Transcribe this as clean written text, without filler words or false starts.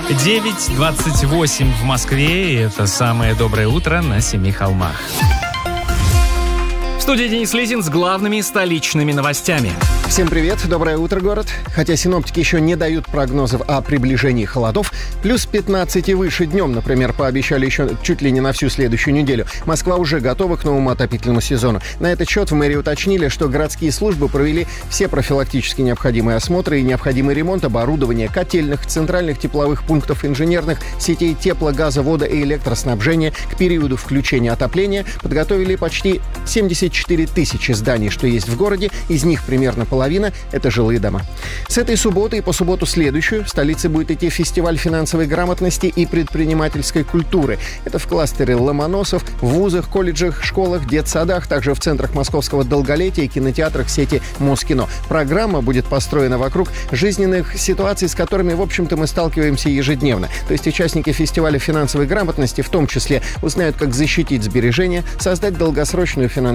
9:28 в Москве, и это самое доброе утро на Семи холмах. В студии Денис Лизин с главными столичными новостями. Всем привет, доброе утро, город. Хотя синоптики еще не дают прогнозов о приближении холодов, плюс 15 и выше днем, например, пообещали еще чуть ли не на всю следующую неделю. Москва уже готова к новому отопительному сезону. На этот счет в мэрии уточнили, что городские службы провели все профилактически необходимые осмотры и необходимый ремонт оборудования, котельных, центральных тепловых пунктов, инженерных сетей тепло, газа, вода и электроснабжения. К периоду включения отопления подготовили почти 74 тысячи зданий, что есть в городе, из них примерно половина – это жилые дома. С этой субботы и по субботу следующую в столице будет идти фестиваль финансовой грамотности и предпринимательской культуры. Это в кластере Ломоносов, в вузах, колледжах, школах, детсадах, также в центрах московского долголетия и кинотеатрах сети Москино. Программа будет построена вокруг жизненных ситуаций, с которыми, в общем-то, мы сталкиваемся ежедневно. То есть участники фестиваля финансовой грамотности в том числе узнают, как защитить сбережения, создать долгосрочную финансовую